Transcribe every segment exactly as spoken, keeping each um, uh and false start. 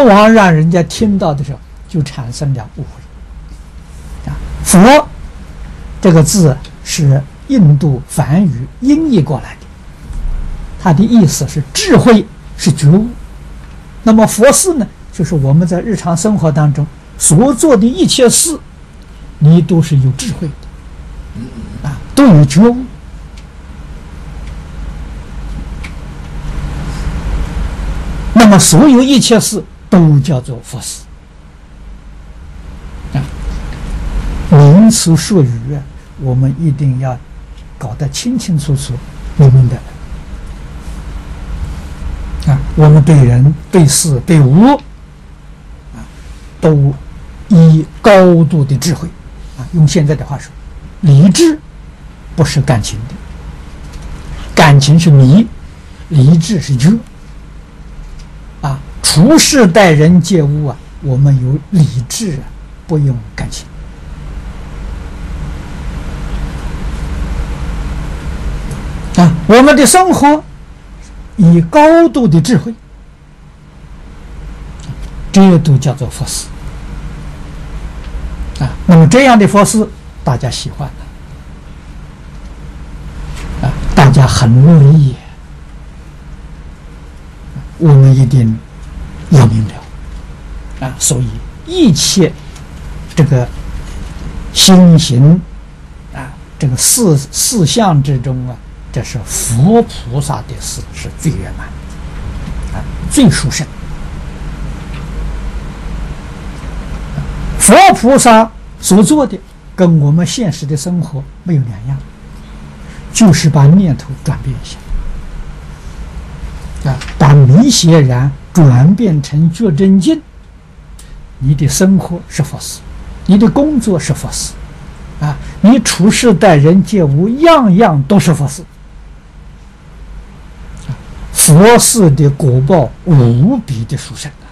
往往让人家听到的时候就产生了误会。啊，佛这个字是印度梵语音译过来的，它的意思是智慧，是觉悟。那么佛事呢，就是我们在日常生活当中所做的一切事，你都是有智慧的，啊，都有觉悟。那么所有一切事都叫做佛事。啊，名词术语啊，我们一定要搞得清清楚楚、明明白白。啊，我们对人、对事、对物，啊，都以高度的智慧。啊，用现在的话说，理智不是感情的，感情是迷，理智是觉。啊，处事待人接物啊，我们有理智啊，不用感情。啊，我们的生活以高度的智慧，这都叫做佛事。啊，那么这样的佛事大家喜欢的，啊，大家很乐意。我们一定要明了啊，所以一切这个心行啊，这个四四相之中啊，这是佛菩萨的事是最圆满啊，最殊胜。佛菩萨所做的跟我们现实的生活没有两样，就是把念头转变一下。啊，把迷邪然转变成觉真经，你的生活是佛事，你的工作是佛事，啊，你处事待人接物，样样都是佛事。佛事的果报无比的殊胜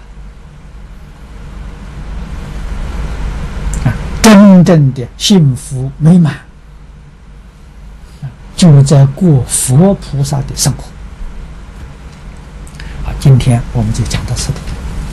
啊！真正的幸福美满，啊，就在过佛菩萨的生活。今天我们就讲到此地。